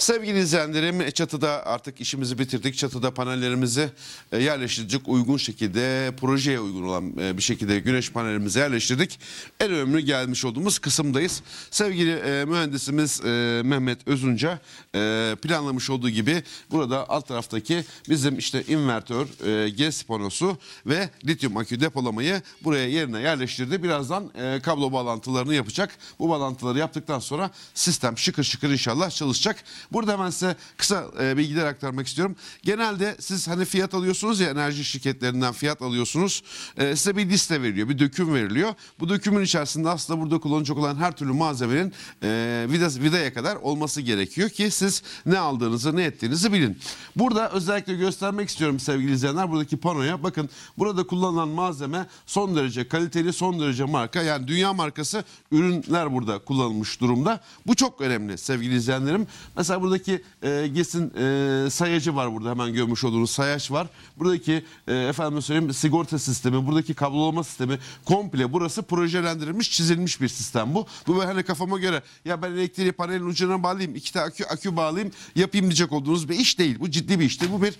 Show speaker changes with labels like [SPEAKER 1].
[SPEAKER 1] Sevgili izleyenlerim, çatıda artık işimizi bitirdik. Çatıda panellerimizi yerleştirdik. Uygun şekilde, projeye uygun olan bir şekilde güneş panelimizi yerleştirdik. En önemli gelmiş olduğumuz kısımdayız. Sevgili mühendisimiz Mehmet Özünca planlamış olduğu gibi burada alt taraftaki bizim işte invertör, GES panosu ve lityum akü depolamayı buraya yerine yerleştirdi. Birazdan kablo bağlantılarını yapacak. Bu bağlantıları yaptıktan sonra sistem şıkır şıkır inşallah çalışacak. Burada hemen size kısa bilgiler aktarmak istiyorum. Genelde siz hani fiyat alıyorsunuz ya, enerji şirketlerinden fiyat alıyorsunuz. Size bir liste veriliyor, bir döküm veriliyor. Bu dökümün içerisinde aslında burada kullanılacak olan her türlü malzemenin vidaya kadar olması gerekiyor ki siz ne aldığınızı, ne ettiğinizi bilin. Burada özellikle göstermek istiyorum sevgili izleyenler, buradaki panoya bakın. Burada kullanılan malzeme son derece kaliteli, son derece marka, yani dünya markası ürünler burada kullanılmış durumda. Bu çok önemli sevgili izleyenlerim. Mesela buradaki GES'in sayacı var, burada hemen görmüş olduğunuz sayaç var. Buradaki efendim söyleyeyim sigorta sistemi, buradaki kablolama sistemi, komple burası projelendirilmiş, çizilmiş bir sistem bu. Bu böyle hani kafama göre ya ben elektriği panelin ucuna bağlayayım, iki tane akü bağlayayım, yapayım diyecek olduğunuz bir iş değil. Bu ciddi bir iştir. Bu bir